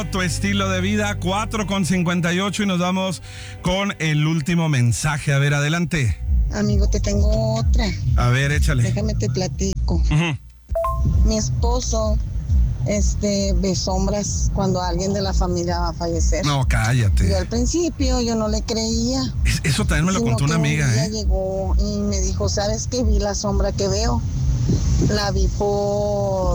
Tu estilo de vida, 4:58 y nos vamos con el último mensaje. A ver, adelante. Amigo, te tengo otra. A ver, échale. Déjame te platico. Uh-huh. Mi esposo ve sombras cuando alguien de la familia va a fallecer. No, cállate. Yo al principio yo no le creía. Eso también me lo contó una amiga. Un día llegó y me dijo, ¿sabes qué? Vi la sombra que veo. La vi por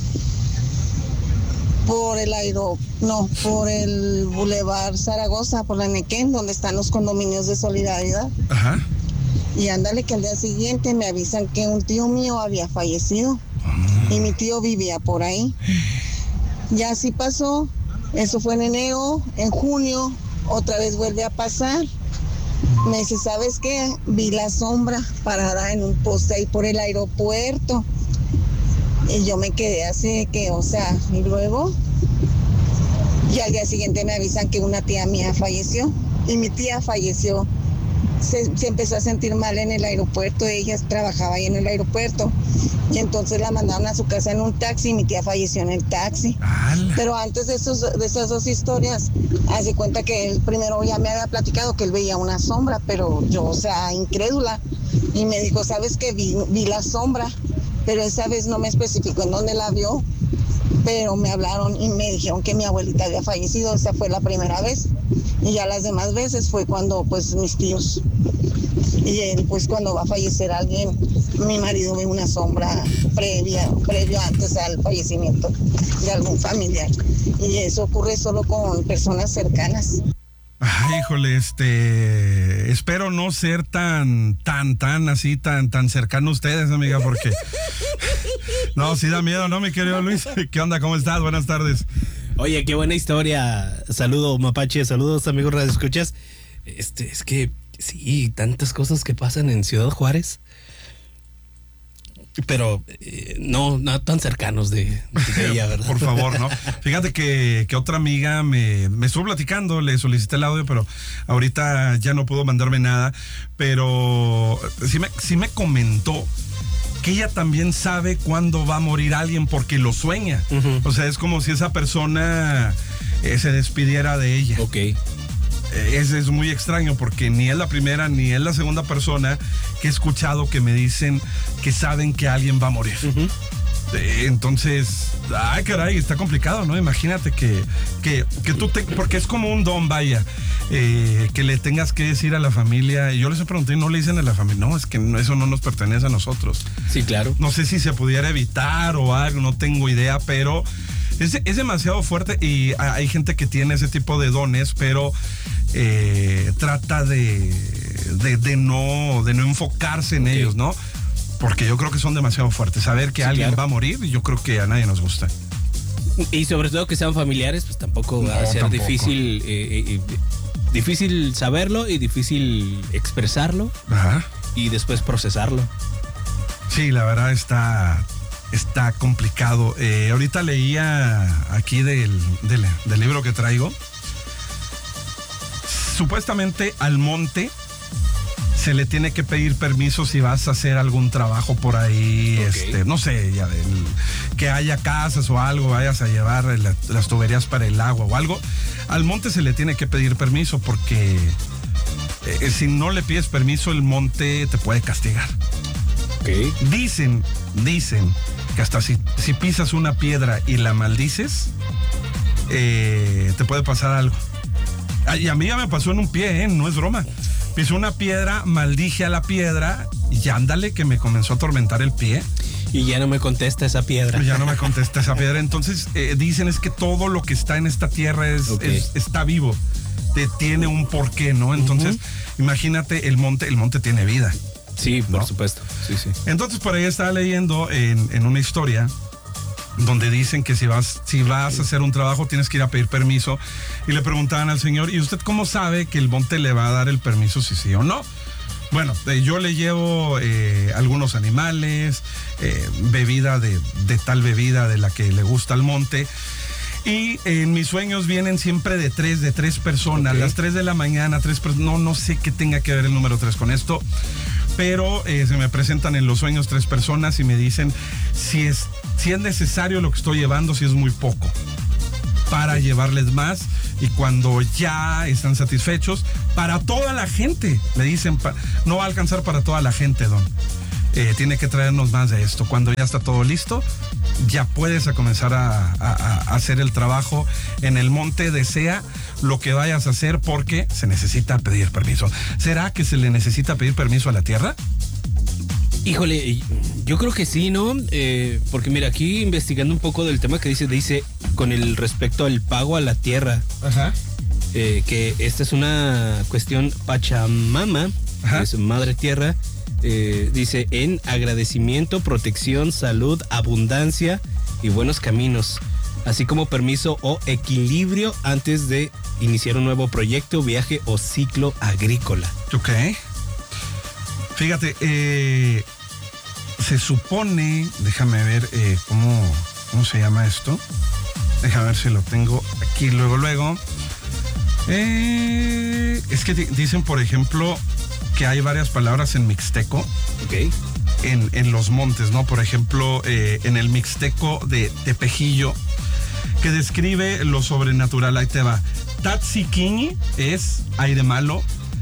el Boulevard Zaragoza, por la Nequén, donde están los condominios de solidaridad. Ajá. Y ándale que al día siguiente me avisan que un tío mío había fallecido. Y mi tío vivía por ahí. Ya así pasó. Eso fue en enero. En junio otra vez vuelve a pasar. Me dice, ¿sabes qué? Vi la sombra parada en un poste ahí por el aeropuerto. Y yo me quedé así que, y luego, y al día siguiente me avisan que una tía mía falleció, y mi tía falleció, se empezó a sentir mal en el aeropuerto, ella trabajaba ahí en el aeropuerto, y entonces la mandaron a su casa en un taxi, y mi tía falleció en el taxi. ¡Hala! Pero antes de esas dos historias, hace cuenta que él primero ya me había platicado que él veía una sombra, pero yo, incrédula, y me dijo, ¿sabes qué? Vi la sombra. Pero esa vez no me especificó en dónde la vio, pero me hablaron y me dijeron que mi abuelita había fallecido. Esa fue la primera vez, y ya las demás veces fue cuando, mis tíos. Y él, cuando va a fallecer alguien, mi marido ve una sombra previo antes al fallecimiento de algún familiar. Y eso ocurre solo con personas cercanas. Ay, híjole, espero no ser tan cercano a ustedes, amiga, porque no, sí da miedo, ¿no, mi querido Luis? ¿Qué onda? ¿Cómo estás? Buenas tardes. Oye, qué buena historia. Saludo, Mapache, saludos, amigos radioescuchas. Es que sí, tantas cosas que pasan en Ciudad Juárez, pero no tan cercanos de ella, ¿verdad? Por favor, ¿no? Fíjate que otra amiga me estuvo platicando, le solicité el audio, pero ahorita ya no pudo mandarme nada, pero sí me comentó que ella también sabe cuándo va a morir alguien porque lo sueña. Uh-huh. O sea, es como si esa persona se despidiera de ella. Ok. Es muy extraño porque ni es la primera ni es la segunda persona que he escuchado que me dicen que saben que alguien va a morir. Uh-huh. Entonces, ay, caray, está complicado, ¿no? Imagínate que tú porque es como un don, vaya, que le tengas que decir a la familia. Y yo les pregunté y no le dicen a la familia, no, es que eso no nos pertenece a nosotros. Sí, claro. No sé si se pudiera evitar o algo, no tengo idea, pero es demasiado fuerte y hay gente que tiene ese tipo de dones, pero trata de no enfocarse en ellos, ¿no? Porque yo creo que son demasiado fuertes. Saber que alguien va a morir, yo creo que a nadie nos gusta. Y sobre todo que sean familiares, pues tampoco va a ser difícil saberlo y difícil expresarlo. Ajá. Y después procesarlo. Sí, la verdad está complicado. Ahorita leía aquí del libro que traigo. Supuestamente al monte se le tiene que pedir permiso si vas a hacer algún trabajo por ahí, okay. No sé, que haya casas o algo, vayas a llevar las tuberías para el agua o algo. Al monte se le tiene que pedir permiso porque si no le pides permiso, el monte te puede castigar. Okay. Dicen que hasta si pisas una piedra y la maldices, te puede pasar algo. Y a mí ya me pasó en un pie, no es broma. Pisó una piedra, maldije a la piedra y ándale que me comenzó a atormentar el pie. Y ya no me contesta esa piedra. Entonces dicen es que todo lo que está en esta tierra está vivo. Tiene un porqué, ¿no? Entonces, imagínate, el monte tiene vida. Sí, por ¿no? supuesto. Sí. Entonces, por ahí estaba leyendo en una historia donde dicen que si vas a hacer un trabajo tienes que ir a pedir permiso, y le preguntaban al señor, ¿y usted cómo sabe que el monte le va a dar el permiso si sí o no? Bueno, yo le llevo algunos animales, bebida de tal bebida de la que le gusta al monte, y en mis sueños vienen siempre de tres personas, okay. Las 3 de la mañana, 3 personas, no sé qué tenga que ver el número 3 con esto, pero se me presentan en los sueños 3 personas y me dicen si es necesario lo que estoy llevando, si es muy poco, para llevarles más, y cuando ya están satisfechos, para toda la gente, le dicen, no va a alcanzar para toda la gente, don. Tiene que traernos más de esto. Cuando ya está todo listo, ya puedes comenzar a hacer el trabajo en el monte, desea lo que vayas a hacer, porque se necesita pedir permiso. ¿Será que se le necesita pedir permiso a la tierra? Híjole, yo creo que sí, ¿no? Porque mira, aquí investigando un poco del tema que dice con el respecto al pago a la tierra. Ajá. Que esta es una cuestión Pachamama, que es madre tierra. Dice en agradecimiento, protección, salud, abundancia y buenos caminos, así como permiso o equilibrio antes de iniciar un nuevo proyecto, viaje o ciclo agrícola. Ok. Fíjate, se supone, déjame ver cómo se llama esto. Déjame ver si lo tengo aquí luego. Es que dicen, por ejemplo, que hay varias palabras en mixteco. Ok. En los montes, ¿no? Por ejemplo, en el mixteco de Tepejillo, que describe lo sobrenatural. Ahí te va. Tatsiquiñi es aire malo.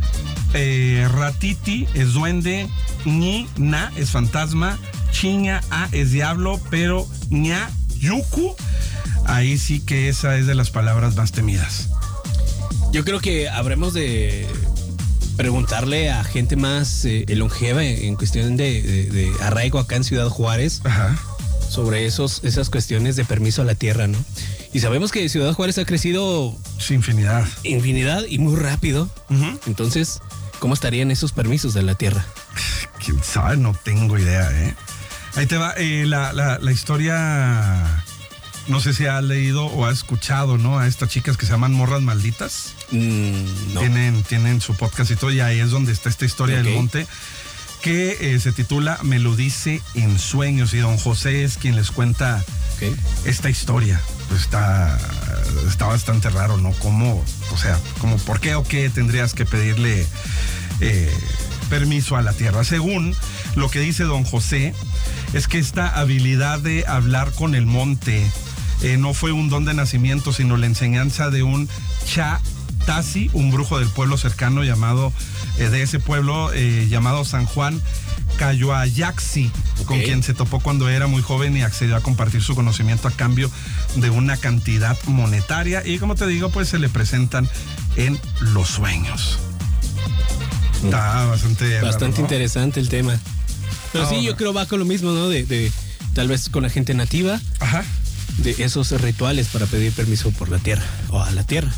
Ratiti es duende. Ñi, na es fantasma. Chiña, a es diablo. Pero ña, yuku, ahí sí que esa es de las palabras más temidas. Yo creo que habremos de preguntarle a gente más longeva en cuestión de arraigo acá en Ciudad Juárez. Ajá. Sobre esas cuestiones de permiso a la tierra, ¿no? Y sabemos que Ciudad Juárez ha crecido Sí, infinidad y muy rápido. Uh-huh. Entonces, ¿cómo estarían esos permisos de la tierra? ¿Quién sabe? No tengo idea, ¿eh? Ahí te va la historia. No sé si has leído o has escuchado, ¿no? A estas chicas que se llaman Morras Malditas. No. Tienen su podcast y todo, y ahí es donde está esta historia del monte, que se titula Me lo dice en sueños, y don José es quien les cuenta esta historia. Pues está bastante raro, ¿no? ¿Cómo, por qué o qué tendrías que pedirle permiso a la tierra? Según lo que dice don José, es que esta habilidad de hablar con el monte no fue un don de nacimiento, sino la enseñanza de un Tasi, un brujo del pueblo cercano de ese pueblo llamado San Juan Cayoayaxi, con quien se topó cuando era muy joven y accedió a compartir su conocimiento a cambio de una cantidad monetaria. Y como te digo, pues se le presentan en los sueños. Está bastante raro, ¿no? Interesante el tema. Pero sí, yo creo va con lo mismo, ¿no? De tal vez con la gente nativa. Ajá. De esos rituales para pedir permiso por la tierra o a la tierra.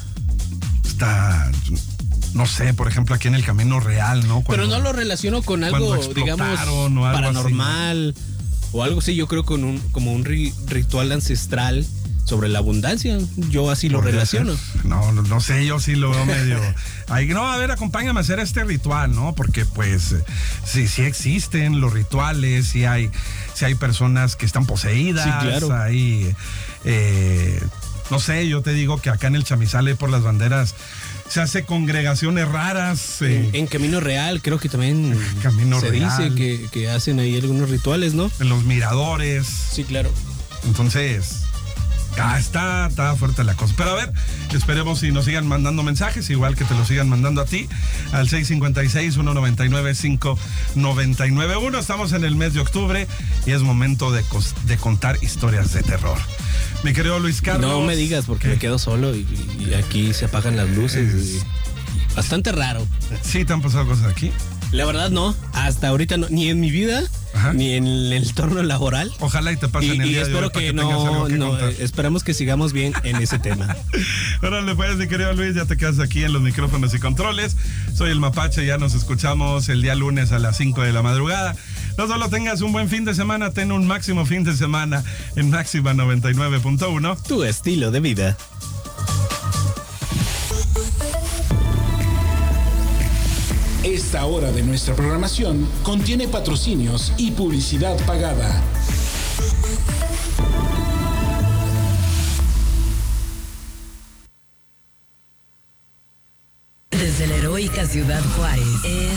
No sé, por ejemplo, aquí en el Camino Real, ¿no? Pero no lo relaciono con algo, digamos, paranormal o algo así. Yo creo como un ritual ancestral sobre la abundancia. Yo así lo relaciono. No sé, yo sí lo veo medio. A ver, acompáñame a hacer este ritual, ¿no? Porque pues sí existen los rituales, sí hay personas que están poseídas. Sí, claro. No sé, yo te digo que acá en el Chamizal, por las banderas, se hace congregaciones raras. En Camino Real creo que también se Real. Dice que hacen ahí algunos rituales, ¿no? En los miradores. Sí, claro. Entonces, está fuerte la cosa. Pero a ver, esperemos si nos sigan mandando mensajes, igual que te lo sigan mandando a ti, al 656-199-5991. Estamos en el mes de octubre y es momento de contar historias de terror. Mi querido Luis Carlos. No me digas, porque me quedo solo y aquí se apagan las luces. Bastante raro. ¿Sí te han pasado cosas aquí? La verdad no, hasta ahorita no, ni en mi vida, ni en el entorno laboral. Ojalá y te pasen el día espero de hoy que no, esperamos que sigamos bien en ese tema. Órale, pues, mi querido Luis, ya te quedas aquí en los micrófonos y controles. Soy el Mapache, ya nos escuchamos el día lunes a las 5 de la madrugada. No solo tengas un buen fin de semana, ten un máximo fin de semana en Máxima 99.1. Tu estilo de vida. Esta hora de nuestra programación contiene patrocinios y publicidad pagada. Desde la heroica Ciudad Juárez.